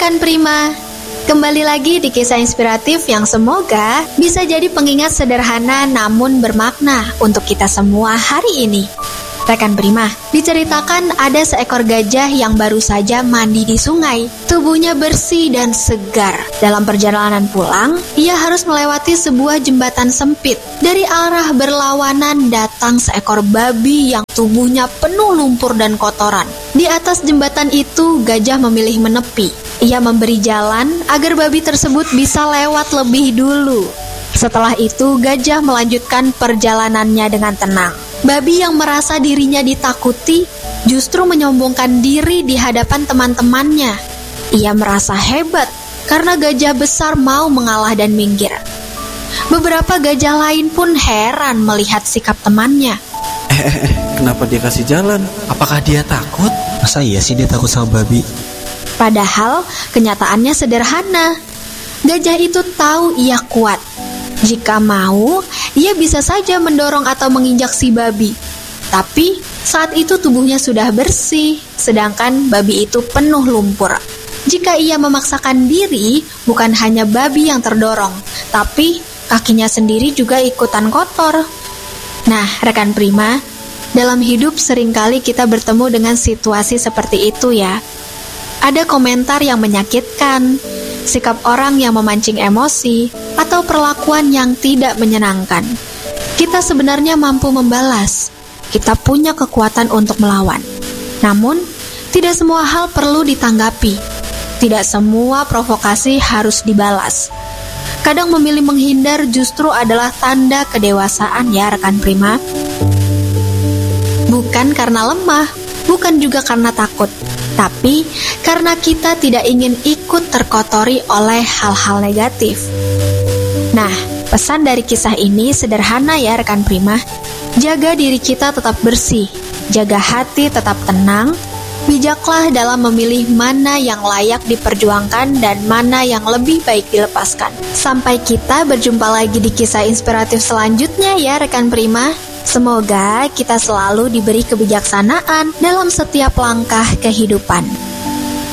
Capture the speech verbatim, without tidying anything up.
rekan Prima, kembali lagi di kisah inspiratif yang semoga bisa jadi pengingat sederhana namun bermakna untuk kita semua hari ini. Rekan Prima, diceritakan ada seekor gajah yang baru saja mandi di sungai. Tubuhnya bersih dan segar. Dalam perjalanan pulang, ia harus melewati sebuah jembatan sempit. Dari arah berlawanan datang seekor babi yang tubuhnya penuh lumpur dan kotoran. Di atas jembatan itu, gajah memilih menepi. Ia memberi jalan agar babi tersebut bisa lewat lebih dulu. Setelah itu, gajah melanjutkan perjalanannya dengan tenang. Babi yang merasa dirinya ditakuti justru menyombongkan diri di hadapan teman-temannya. Ia merasa hebat karena gajah besar mau mengalah dan minggir. Beberapa gajah lain pun heran melihat sikap temannya. Eh, eh, eh, kenapa dia kasih jalan? Apakah dia takut? Masa iya sih dia takut sama babi? Padahal kenyataannya sederhana. Gajah itu tahu ia kuat. Jika mau, ia bisa saja mendorong atau menginjak si babi. Tapi saat itu tubuhnya sudah bersih, sedangkan babi itu penuh lumpur. Jika ia memaksakan diri, bukan hanya babi yang terdorong, tapi kakinya sendiri juga ikutan kotor. Nah, rekan Prima, dalam hidup seringkali kita bertemu dengan situasi seperti itu ya. Ada komentar yang menyakitkan, sikap orang yang memancing emosi, atau perlakuan yang tidak menyenangkan. Kita sebenarnya mampu membalas. Kita punya kekuatan untuk melawan. Namun, tidak semua hal perlu ditanggapi. Tidak semua provokasi harus dibalas. Kadang memilih menghindar justru adalah tanda kedewasaan ya rekan Prima. Bukan karena lemah, bukan juga karena takut, tapi karena kita tidak ingin ikut terkotori oleh hal-hal negatif. Nah, pesan dari kisah ini sederhana ya rekan Prima. Jaga diri kita tetap bersih, jaga hati tetap tenang, bijaklah dalam memilih mana yang layak diperjuangkan dan mana yang lebih baik dilepaskan. Sampai kita berjumpa lagi di kisah inspiratif selanjutnya ya rekan Prima. Semoga kita selalu diberi kebijaksanaan dalam setiap langkah kehidupan.